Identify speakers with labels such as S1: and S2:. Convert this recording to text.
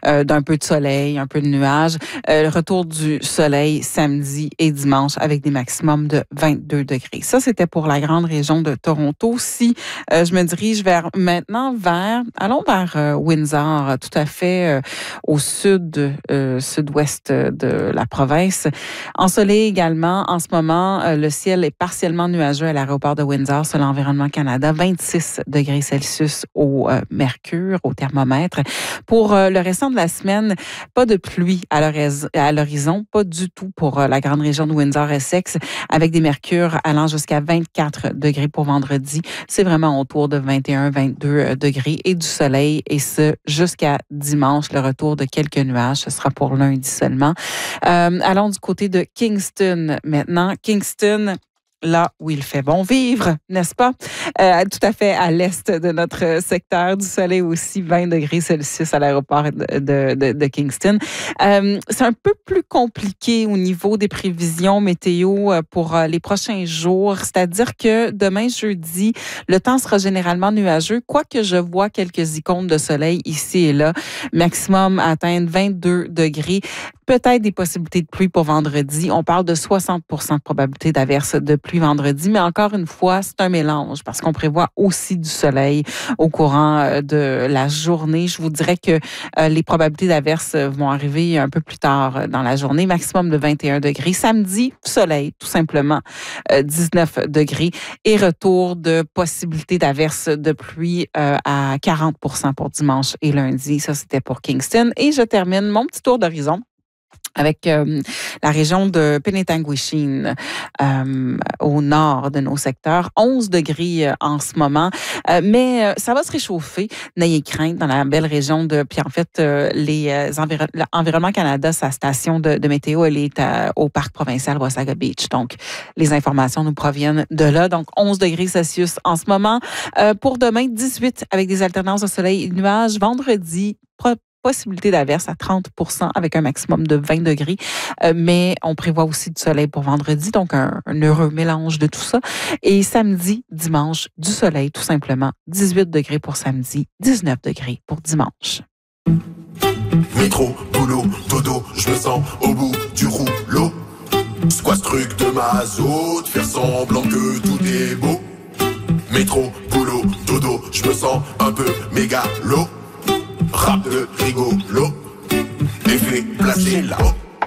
S1: d'un peu de soleil, un peu de nuages. Le retour du soleil samedi et dimanche avec des maximums de 22 degrés. Ça, c'était pour la grande région de Toronto. Si je me dirige allons vers Windsor, tout à fait au sud-ouest de la province. Ensoleillé également. En ce moment, le ciel est partiellement nuageux à l'aéroport de Windsor, selon Environnement Canada. 26 degrés Celsius au mercure, au thermomètre. Pour le restant de la semaine, pas de pluie à l'horizon, pas du tout pour la grande région de Windsor-Essex, avec des mercures allant jusqu'à 24 degrés pour vendredi. C'est vraiment autour de 21-22 degrés et du soleil, et ce, jusqu'à dimanche, le retour de quelques nuages. Ce sera pour lundi seulement. Allons du côté de Kingston maintenant. Kingston, là où il fait bon vivre, n'est-ce pas? Tout à fait à l'est de notre secteur. Du soleil aussi, 20 degrés Celsius à l'aéroport de Kingston. C'est un peu plus compliqué au niveau des prévisions météo pour les prochains jours. C'est-à-dire que demain, jeudi, le temps sera généralement nuageux, quoique je vois quelques icônes de soleil ici et là. Maximum à atteindre 22 degrés. Peut-être des possibilités de pluie pour vendredi. On parle de 60 de probabilité d'averse de pluie vendredi, mais encore une fois, c'est un mélange parce qu'on prévoit aussi du soleil au courant de la journée. Je vous dirais que les probabilités d'averse vont arriver un peu plus tard dans la journée, maximum de 21 degrés. Samedi, soleil, tout simplement, 19 degrés et retour de possibilités d'averse de pluie à 40 pour dimanche et lundi. Ça, c'était pour Kingston. Et je termine mon petit tour d'horizon avec la région de Penetanguishene, au nord de nos secteurs. 11 degrés en ce moment, mais ça va se réchauffer. N'ayez crainte dans la belle région de... Puis en fait, l'Environnement Canada, sa station de météo, elle est au parc provincial Wasaga Beach. Donc, les informations nous proviennent de là. Donc, 11 degrés Celsius en ce moment. Pour demain, 18 avec des alternances de soleil et de nuages. Vendredi, possibilité d'averse à 30 avec un maximum de 20 degrés. Mais on prévoit aussi du soleil pour vendredi, donc un heureux mélange de tout ça. Et samedi, dimanche, du soleil tout simplement. 18 degrés pour samedi, 19 degrés pour dimanche.
S2: Métro, boulot, dodo, je me sens au bout du rouleau. C'est quoi ce truc de mazout, faire semblant que tout est beau. Métro, boulot, dodo, je me sens un peu mégalo. Rap de rigolo, effet placé là-haut.